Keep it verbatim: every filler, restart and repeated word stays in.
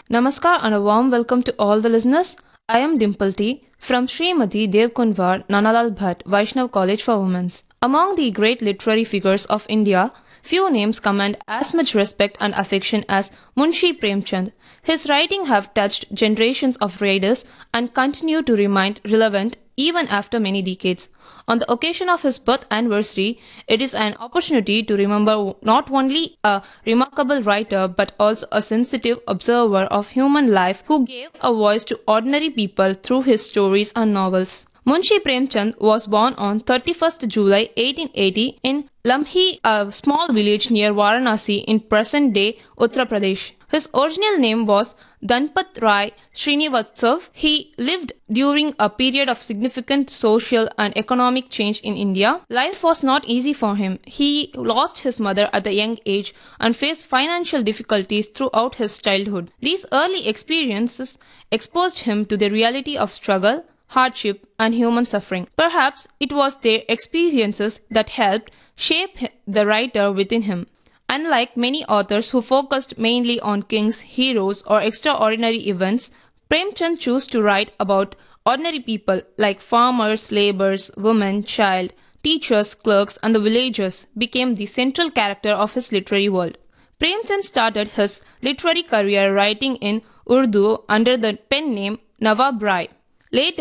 Namaskar and a warm welcome to all the listeners. I am Dimple T from Srimati Devkunvar Nanalal Bhatt Vaishnav College for Women. Among the great literary figures of India, few names command as much respect and affection as Munshi Premchand. His writing have touched generations of readers and continue to remain relevant even after many decades. On the occasion of his birth anniversary, it is an opportunity to remember not only a remarkable writer but also a sensitive observer of human life who gave a voice to ordinary people through his stories and novels. Munshi Premchand was born on thirty-first July eighteen eighty in Lamhi, a small village near Varanasi in present-day Uttar Pradesh. His original name was Dhanpat Rai Srinivasav. He lived during a period of significant social and economic change in India. Life was not easy for him. He lost his mother at a young age and faced financial difficulties throughout his childhood. These early experiences exposed him to the reality of struggle, hardship, and human suffering. Perhaps it was their experiences that helped shape the writer within him. Unlike many authors who focused mainly on kings, heroes, or extraordinary events, Premchand chose to write about ordinary people like farmers, laborers, women, child, teachers, clerks, and the villagers became the central character of his literary world. Premchand started his literary career writing in Urdu under the pen name Nawab Rai. Later,